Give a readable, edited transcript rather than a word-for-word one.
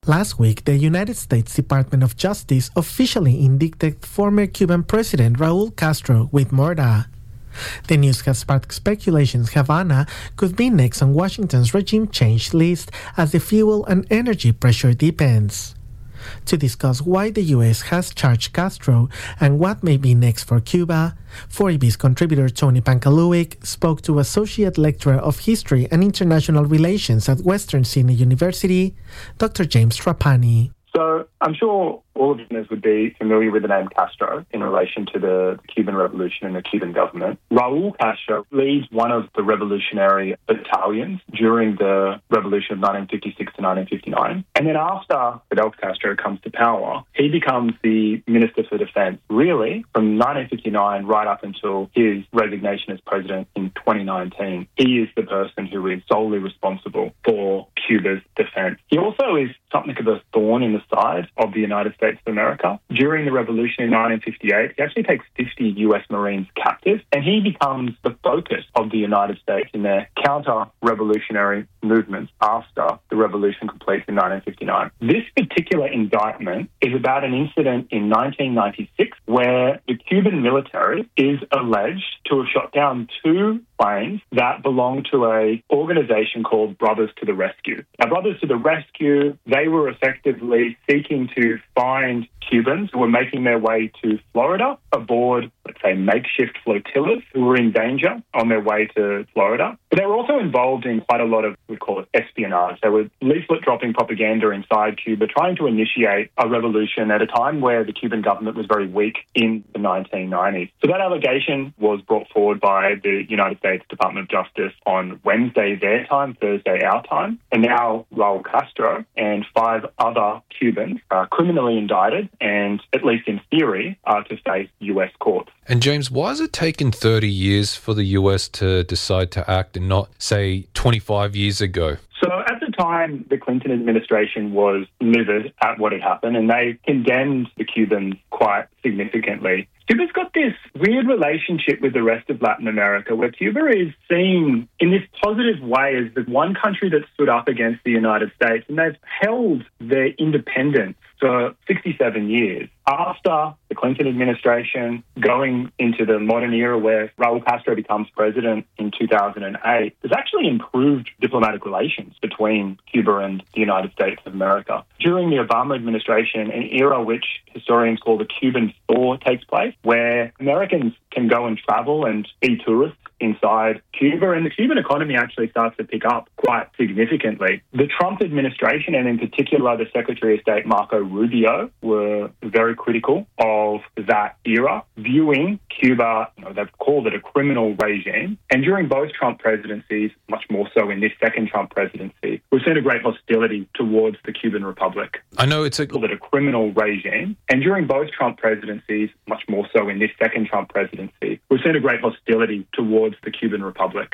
Last week, the United States Department of Justice officially indicted former Cuban President Raul Castro with murder. The news has sparked speculations Havana could be next on Washington's regime change list as the fuel and energy pressure deepens. To discuss why the U.S. has charged Castro and what may be next for Cuba, 4EB's contributor Tony Pankaluik spoke to Associate Lecturer of History and International Relations at Western Sydney University, Dr. James Trapani. So I'm sure all of listeners would be familiar with the name Castro in relation to the Cuban Revolution and the Cuban government. Raul Castro leads one of the revolutionary battalions during the revolution of 1956 to 1959. And then after Fidel Castro comes to power, he becomes the Minister for Defense, really, from 1959 right up until his resignation as president in 2019. He is the person who is solely responsible for Cuba's defense. He also is something of a thorn in the side of the United States of America. During the revolution in 1958, he actually takes 50 US Marines captive, and he becomes the focus of the United States in their counter-revolutionary movements after the revolution completes in 1959. This particular indictment is about an incident in 1996 where the Cuban military is alleged to have shot down two planes that belong to an organization called Brothers to the Rescue. Now, Brothers to the Rescue, they were effectively seeking to find Cubans who were making their way to Florida aboard, let's say, makeshift flotillas who were in danger on their way to Florida. But they were also involved in quite a lot of, we call it espionage. They were leaflet-dropping propaganda inside Cuba, trying to initiate a revolution at a time where the Cuban government was very weak in the 1990s. So that allegation was brought forward by the United States Department of Justice on Wednesday their time, Thursday our time. And now Raul Castro and 5 other Cubans are criminally indicted and, at least in theory, are to face US courts. And James, why has it taken 30 years for the US to decide to act and not, say, 25 years ago? So at the time, the Clinton administration was livid at what had happened, and they condemned the Cubans quite significantly. Cuba's got this weird relationship with the rest of Latin America where Cuba is seen in this positive way as the one country that stood up against the United States, and they've held their independence for 67 years. After the Clinton administration, going into the modern era where Raul Castro becomes president in 2008, there's actually improved diplomatic relations between Cuba and the United States of America. During the Obama administration, an era which historians call the Cuban Thaw takes place, where Americans can go and travel and be tourists inside Cuba, and the Cuban economy actually starts to pick up quite significantly. The Trump administration, and in particular the Secretary of State Marco Rubio, were very critical of that era, viewing Cuba, they've called it a criminal regime. And during both Trump presidencies, much more so in this second Trump presidency, we've seen a great hostility towards the Cuban Republic. I know it's called it a criminal regime. And during both Trump presidencies, much more so in this second Trump presidency, we've seen a great hostility towards the Cuban Republic.